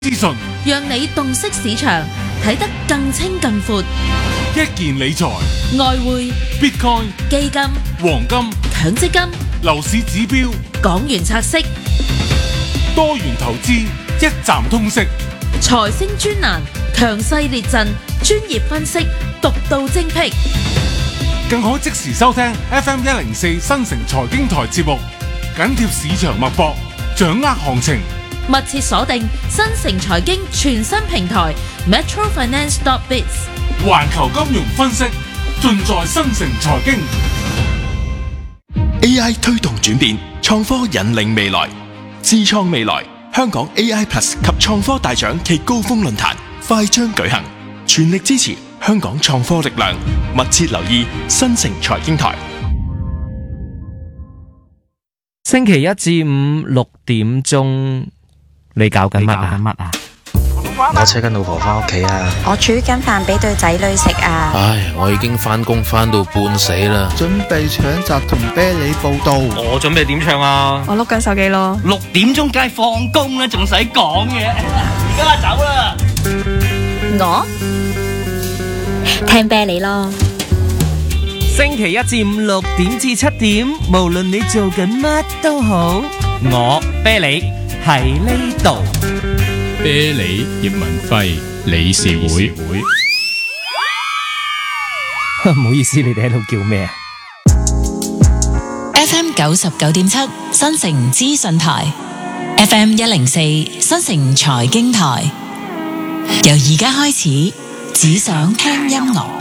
資訊， 讓你洞悉市場，睇得更清更闊。 一件理財、 外匯、 Bitcoin、 基金、 黃金、 強積金、 樓市指標、 港元拆息、 多元投資，一站通識。 財星專欄，強勢列陣，專業分析，獨到精闢。 更可即時收聽 FM104新城財經台節目，緊貼市場脈搏，掌握行情。 密切鎖定新城財經全新平台 metrofinance.biz， 環球金融分析盡在新城財經。 AI 推動轉變，創科引領未來，智創未來。香港 AI Plus 及創科大獎暨高峰論壇快將舉行，全力支持香港創科力量，密切留意新城財經台。 星期一至五6點鐘，你搞緊乜啊？ 我車緊老婆翻屋企啊！ 我煮緊飯俾對仔女食啊！ 唉，我已經翻工翻到半死啦， 準備搶閘同啤梨報到。 我準備點唱啊？ 我碌緊手機咯。 6點鐘梗係放工啦，仲使講嘅？而家走啦！ 我聽啤梨咯。 星期一至五6點至7點，無論你做緊乜都好，我啤梨喺呢度。 啤梨葉文輝理事會， 唔好意思，你哋喺度叫咩啊 ？FM 99.7新城資訊台 ，FM 104新城財經台，由而家開始，只想聽音樂。